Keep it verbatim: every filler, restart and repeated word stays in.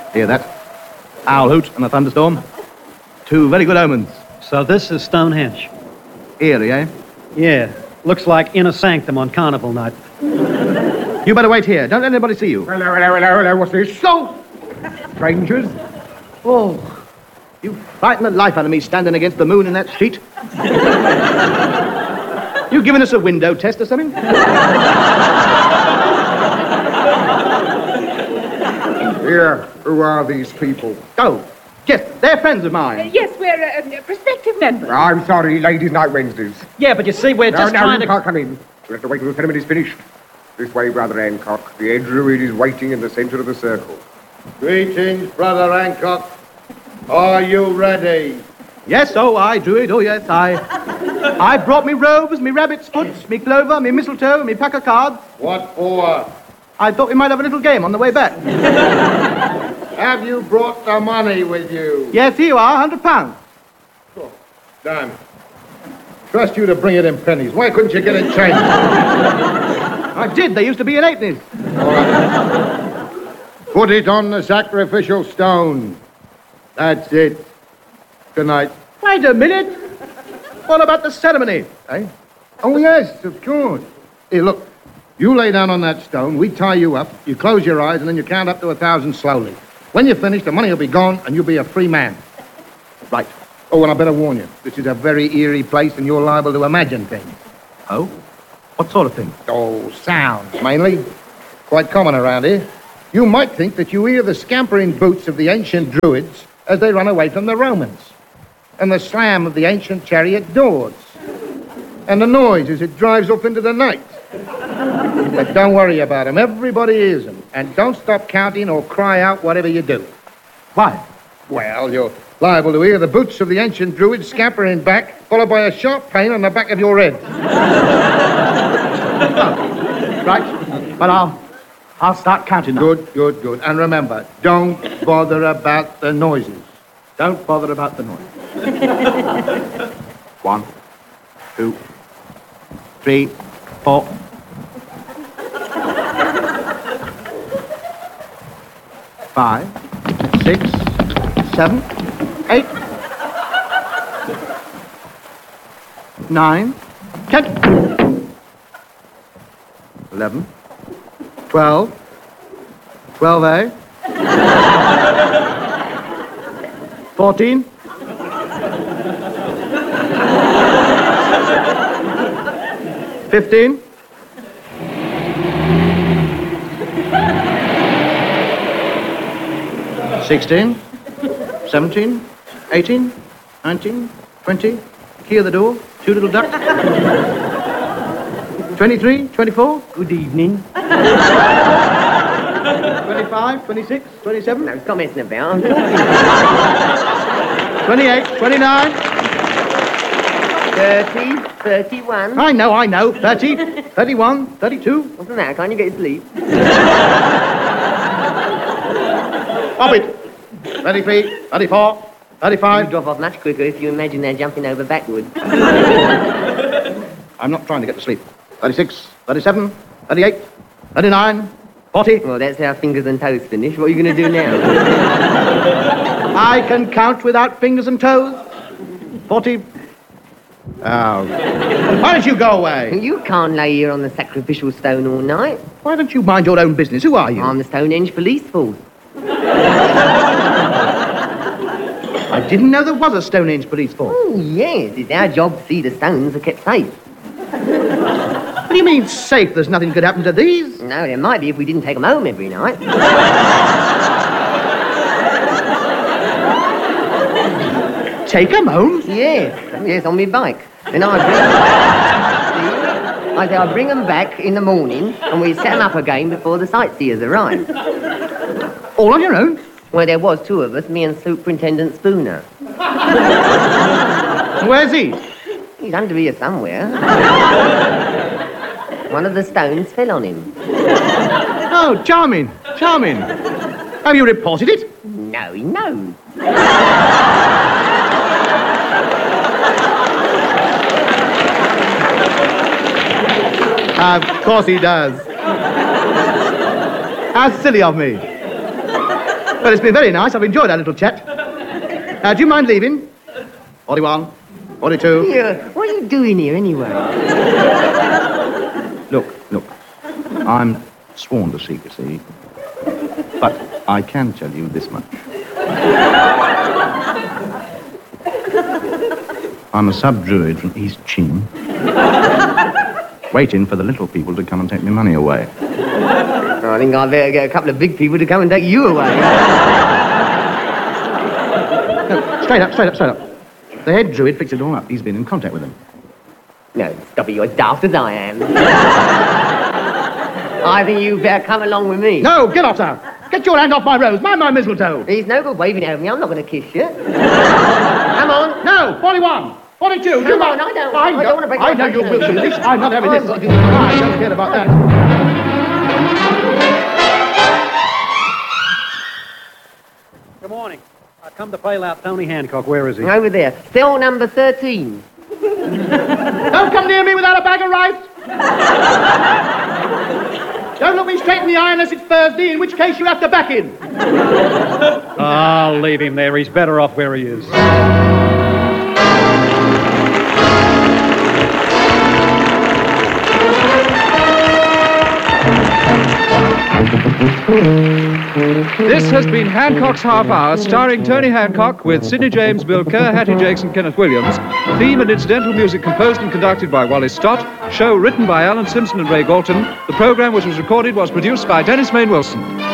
Hear that? Owl hoot and a thunderstorm. Two very good omens. So this is Stonehenge? Eerie, eh? Yeah. Looks like Inner Sanctum on Carnival night. You better wait here. Don't let anybody see you. Hello, hello, hello, hello. What's this? So, Strangers? oh, you frighten the life out of me standing against the moon in that street. You giving us a window test or something? Here, who are these people? Oh, yes, they're friends of mine. Uh, yes, we're uh, uh, prospective members. I'm sorry, Ladies' Night Wednesdays. Yeah, but you see, we're No, just no, trying you to... can't come in. We'll have to wait till the ceremony's finished. This way, Brother Hancock. The head druid is waiting in the centre of the circle. Greetings, Brother Hancock. Are you ready? Yes, oh, I, Druid, oh, yes, I... I brought me robes, me rabbit's foot, me clover, me mistletoe, me pack of cards. What for? I thought we might have a little game on the way back. Have you brought the money with you? Yes, here you are, a hundred pounds. Oh, damn. Trust you to bring it in pennies. Why couldn't you get it changed? I did, they used to be in eightpennies. Put it on the sacrificial stone. That's it. Good night. Wait a minute. What about the ceremony, eh? Oh, yes, of course. Here, look. You lay down on that stone, we tie you up, you close your eyes, and then you count up to a thousand slowly. When you finish, the money will be gone, and you'll be a free man. Right. Oh, and I better warn you, this is a very eerie place, and you're liable to imagine things. Oh? What sort of thing? Oh, sounds, mainly. Quite common around here. You might think that you hear the scampering boots of the ancient druids as they run away from the Romans, and the slam of the ancient chariot doors, and the noise as it drives off into the night. But don't worry about them. Everybody hears them. And don't stop counting or cry out whatever you do. Why? Well, you're liable to hear the boots of the ancient druids scampering back, followed by a sharp pain on the back of your head. Oh, right. But I'll... I'll start counting now. Good, good, good. And remember, don't bother about the noises. Don't bother about the noise. One, two, three, four. Five, six, seven, eight, nine, ten, eleven, twelve, twelve A, fourteen, fifteen, sixteen, seventeen, eighteen, nineteen, twenty, key of the door, two little ducks, twenty-three, twenty-four, Good evening. twenty-five, twenty-six, twenty-seven, No, stop messing about. twenty-eight, twenty-nine. thirty, thirty-one. I know, I know. thirty, thirty-one, thirty-two. What's the matter? Can't you get to sleep? Stop it. thirty-three, thirty-four, You thirty-five. drop off much quicker if you imagine they're jumping over backward. I'm not trying to get to sleep. thirty-six, thirty-seven, thirty-eight, thirty-nine, forty. Well, that's how fingers and toes finish. What are you going to do now? I can count without fingers and toes. forty. Oh. Why don't you go away? You can't lay here on the sacrificial stone all night. Why don't you mind your own business? Who are you? I'm the Stonehenge police force. I didn't know there was a Stonehenge police force. Oh, yes. It's our job to see the stones are kept safe. What do you mean safe? There's nothing could happen to these. No, there might be if we didn't take them home every night. Take 'em home? Yes, yes, on my bike. And I bring See? I say I bring them back in the morning and we set them up again before the sightseers arrive. All on your own? Well, there was two of us, me and Superintendent Spooner. Where's he? He's under here somewhere. One of the stones fell on him. Oh, charming, charming. Have you reported it? No, he knows. Of course he does. How silly of me. Well, it's been very nice. I've enjoyed our little chat. Uh, do you mind leaving? forty-one, forty-two. Yeah, what are you doing here anyway? Look, look. I'm sworn to secrecy. But I can tell you this much. I'm a sub-druid from East Chin, waiting for the little people to come and take my money away. I think I'd better get a couple of big people to come and take you away. No, straight up, straight up, straight up. The head druid fixed it all up. He's been in contact with them. No, stop it, you're as daft as I am. I think you better come along with me. No, get off, sir. Get your hand off my rose. Mind my mistletoe. He's no good waving it over me. I'm not going to kiss you. Come on. No, forty-one, forty-two. Come on, I don't- I don't wanna break I my know you back. will, at least I'm not having I've this. got to- I don't care about that. Good morning. I've come to bail out Tony Hancock. Where is he? Over there. Cell number thirteen. Don't come near me without a bag of rice. Don't look me straight in the eye unless it's Thursday, in which case you have to back in. I'll leave him there. He's better off where he is. This has been Hancock's Half Hour, starring Tony Hancock with Sidney James, Bill Kerr, Hattie Jakes and Kenneth Williams. Theme and incidental music composed and conducted by Wally Stott. Show written by Alan Simpson and Ray Galton. The programme, which was recorded, was produced by Dennis Main Wilson.